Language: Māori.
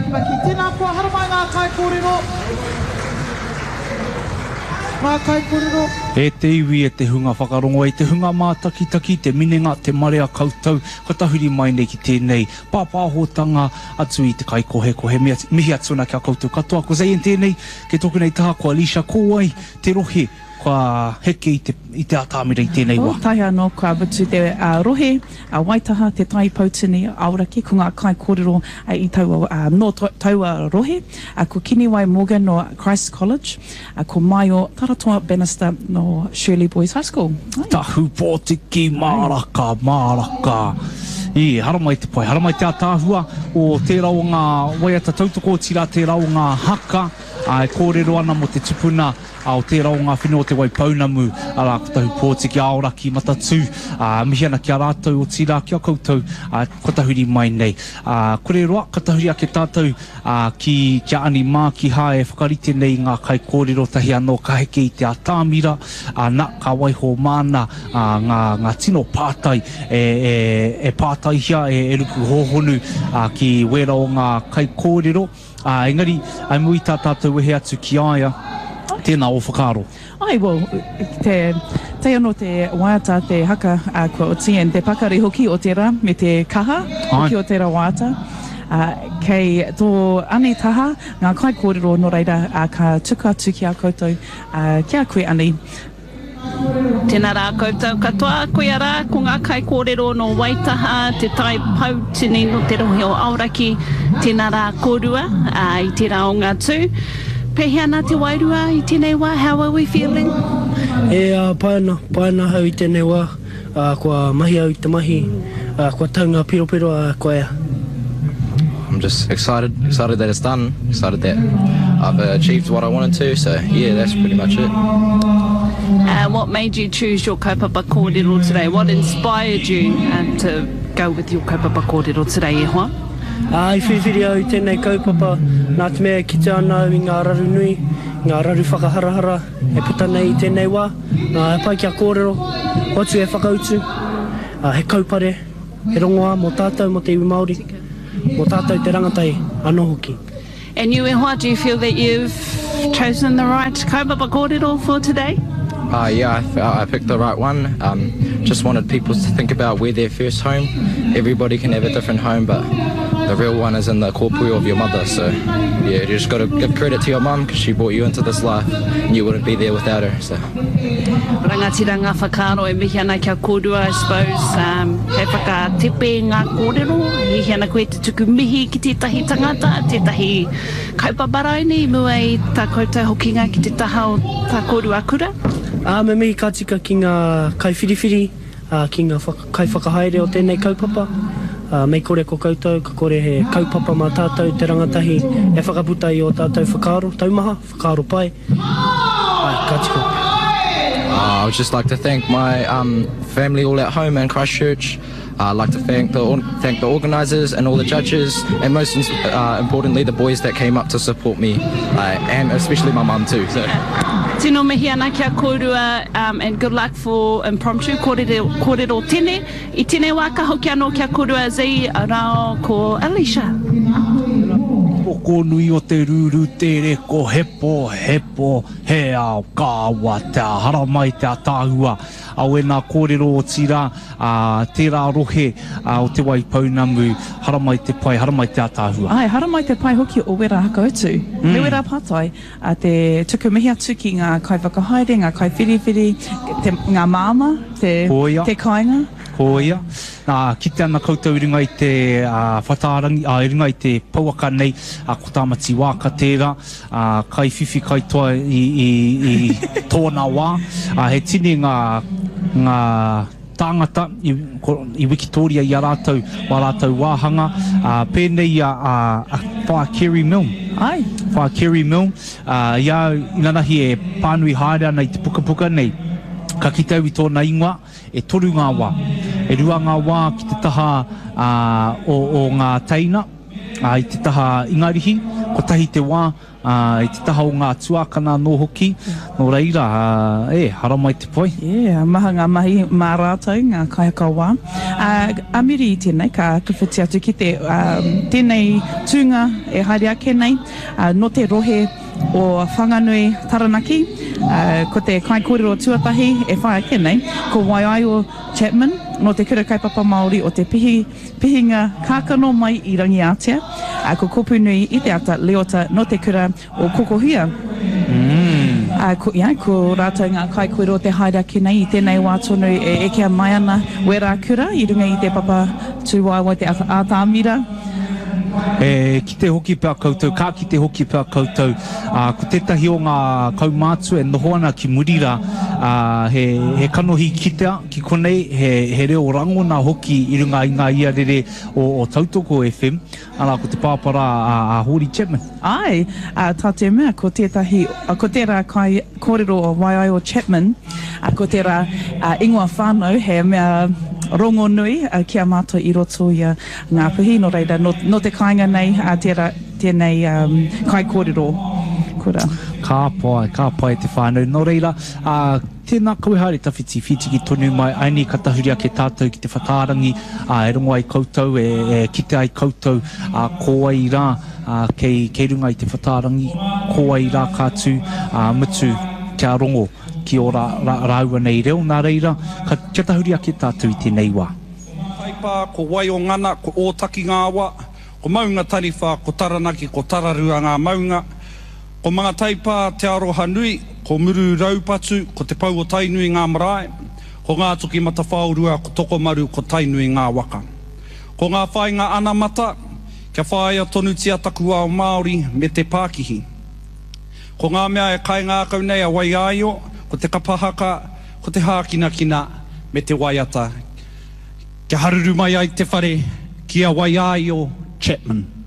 Taki. Tēnā kua haramai ngā kai kōrero. Ngā kai kōrero. E te iwi e te hunga whakarongo, e te hunga mātakitaki, te minenga, te marea koutou, katahuri mai nei ki tēnei pāpāhotanga atu i te kai kohe mihi atsuna kia koutou katoa. Ko Zayen tēnei, ke toku nei taha, ko Alicia Kōwai, te rohe, kua heke i te atamira i tēnei wā. Tahi anō, kua watu te rohe, waitaha, te tai pautini auraki, ko ngā kai kōrero i taua, no taua rohe, ko Kiniwai Morgan no Christ College, ko mai o Taratoa Bannister no Shirley Boys High School. Tahu pōtiki, māraka. Haramai te pai, haramai te atāhua o tērā o ngā waiata tautoko, tira tērā o ngā haka, kōrero ana mo te tupuna, o tērā o ngā whenua te Waipounamu, ala kotahu pōtiki aoraki matatu, mihi ana kia rātou o tira kia koutou, katahuri mai nei. Kore roa, katahuri ake tātou kia ani mā ki hae whakarite nei ngā kai kōrero tahi anō ka heke i te atāmira, nā ka waiho mana, ngā tino pātai, e pātai hia, e ruku hōhonu ki wera o ngā kai kōrero. Engari, ai mui tā tātou wehe atu ki aia, tēnā o whakaro. Well, te anō te waiata, te haka, kua o tien, te pakari hoki o tērā, me te kaha, hoki o tērā waiata. Kei tō ane taha, ngā kai kōrero no reira, ka tuka atu ki a koutou, kia koe ane. Tēnā rā koutou katoa, koe ara, ko ngā kai kōrero no Waitaha, te tai pautini no te rohe o Aoraki, tēnā rā kōrua, i tērā o ngā tū. Pehi ana te wairua i tēnei wā, how are we feeling? Paena hau i tēnei wā, kua mahi au i te mahi, kua taunga piro koe. I'm just excited that it's done, excited that I've achieved what I wanted to, so yeah, that's pretty much it. What made you choose your kaupapa kōrero today? What inspired you to go with your kaupapa kōrero today, e hoa? I whiwhiri au i tēnei kaupapa, nā te mea ki te ana i ngā raru nui, ngā raru whakaharahara, e puta nei i tēnei wā, e pai kia kōrero, hotu e whakautu, he kaupare, he rongoa, mō tātou, mō te iwi Māori, mō tātou te rangatai, anō hoki. And you, e hoa, do you feel that you've chosen the right kaupapa kōrero for today? Yeah, I picked the right one. Just wanted people to think about where their first home. Everybody can have a different home, but the real one is in the kōpui of your mother. So yeah, you just got to give credit to your mum because she brought you into this life and you wouldn't be there without her. So. Rangatira ngā whakaro e mihi ana kia kōrua, I suppose. Hei whakatepe ngā kōrero, mihi ana koe te tuku mihi ki tētahi tangata, tētahi kaupaparaini, mua i tā koutou hokinga ki te taha o tā kōrua kura. Me mihi ka tika ki ngā kai whiriwhiri, ki ngā kai whakahaere o tēnei kaupapa. Mei kore ko koutou, ka kore he kaupapa mā tātou, te rangatahi, e whakaputa i o tātou whakaro, taumaha, whakaro pai. Ka tika. I would just like to thank my family all at home in Christchurch. I'd like to thank the organisers and all the judges, and most importantly the boys that came up to support me, and especially my mum too. So. Tino mihi ana kia kōrua, and good luck for impromptu kōrero tene. I tēnei wā ka hoki anō kia kōrua Zai rao ko Alicia. Ko nui o te rūru tere ko hepo, he ao kāwa te haramai te atāhua. Au e nā kōrero o tira, tērā rohe o te Waipounamu, haramai te pai, haramai te atāhua. Haramai te pai hoki o wera hakautu. Me wera pātai, te tuku mihi atu ki ngā kai whakahaere, ngā kai whiriwhiri, ngā māma, te kāinga. Hōia. Ki te ana koutou i runga i te whataarangi, i runga i te pauaka nei, ko tāmati wā ka tērā, kai whiwhi kai toa i tōna wā. He tini ngā tāngata i Wikitoria i a rātou, wā rātou wāhanga. Pēnei whā Kerry Milne. Whā Kerry Milne. Ia inanahi e pānui haere ana i te pukapuka nei. Ka kitau i tōna ingoa, e toru ngā wā. E rua ngā wā ki te taha o ngā teina, I te taha ingarihi, ko tahi te wā, I te taha o ngā tuakana no hoki, no reira, hara mai te poi. Maha ngā mahi mā rātou, ngā kaiaka wā. Amiri i tēnei, ka whiti atu ki te tēnei tūnga e haere ake nei, no te rohe o Whanganui Taranaki, ko te kai kōrero tuatahi e whae ake nei, ko Waiaio Chapman, no te kura kaipapa Māori o te pihinga kākano mai i Rangiatea, ko Kopunui i te ata Leota no te kura o Kokohia. Ko rātou ngā kai kōrero te haere ake nei i tēnei wā tonu e eke mai ana wera kura, i runga i te papa tūwaiwa te ātāmira. Ki te hoki pēr koutou, ka ki te hoki pēr koutou, ko tētahi o ngā kaumātu e noho ana ki Murira, he kanohi kitea ki konei, he reo rangona hoki i runga i ngā iarere o Tautoko FM, ana ko te pāpara a Hori Chapman. Ai, tā te mea, ko tētahi, ko tērā kai kōrero o Waiaio Chapman, ko tērā ingoa whānau, he mea rongo nui kia mātou i roto i ngā puhi, no reira, no te kāinga nei, tēnei kai kōrero. Kura. Ka pai te whānau. No reira, tēnā kauhare tawhiti ki tonu mai, aini katahuri ake tātou ki te whakaarangi, e rongo ai koutou, kite ai koutou, ko ai rā, kei runga i te whakaarangi, ko ai rā kātu, mutu kia rongo. Ki o rāua nei reo, nā reira, ka tatahuri ake tātou i tēnei wā. Taipa, ko Waio Ngana, ko Ōtaki ngā wā, ko Maunga Tariwha, ko Taranaki, ko Tararua ngā maunga, ko mga taipa te aroha nui, ko Muru Raupatu, ko te pau o Tainui ngā marae, ko ngā tuki mata whaurua, ko Tokomaru, ko Tainui ngā waka. Ko ngā whainga anamata, kia whaia tonu tia takua o Māori me te Pākihi. Ko ngā mea e kai ngā kau nei a Waiaio, ko te kapahaka, ko te hākinakina me te waiata. Kia haruru mai ai te whare, kia Waiaio Chapman.